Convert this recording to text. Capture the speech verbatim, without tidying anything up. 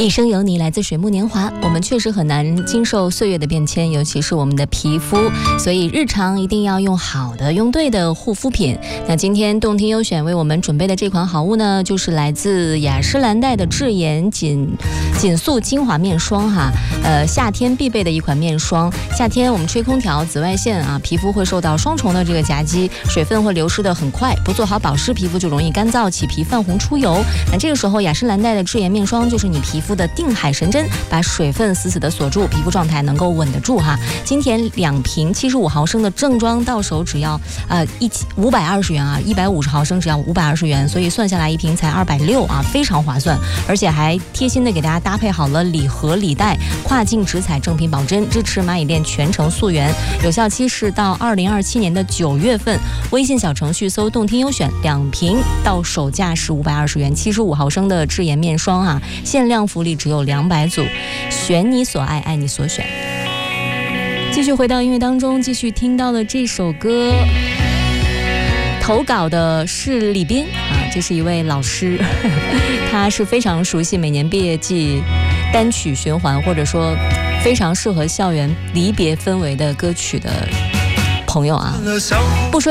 一生有你来自水木年华。我们确实很难经受岁月的变迁，尤其是我们的皮肤，所以日常一定要用好的用对的护肤品。那今天动听优选为我们准备的这款好物呢，就是来自雅诗兰黛的智妍紧紧塑精华面霜哈，呃，夏天必备的一款面霜。夏天我们吹空调，紫外线啊，皮肤会受到双重的这个夹击，水分会流失的很快，不做好保湿，皮肤就容易干燥、起皮、泛红、出油。那这个时候，雅诗兰黛的智妍面霜就是你皮肤的定海神针，把水分死死的锁住，皮肤状态能够稳得住哈。今天两瓶七十五毫升的正装到手只要呃一五百二十元啊，一百五十毫升只要五百二十元，所以算下来一瓶才二百六啊，非常划算，而且还贴心的给大家搭配好了礼盒礼袋，跨境直采正品保真，支持蚂蚁店全程溯源，有效期是到二零二七年的九月份。微信小程序搜动听优选，两瓶到手价是五百二十元，七十五毫升的智妍面霜啊，限量福利只有两百组，选你所爱，爱你所选。继续回到音乐当中，继续听到的这首歌，投稿的是李斌啊，这是一位老师，他是非常熟悉每年毕业季单曲循环，或者说非常适合校园离别氛围的歌曲的朋友啊。不说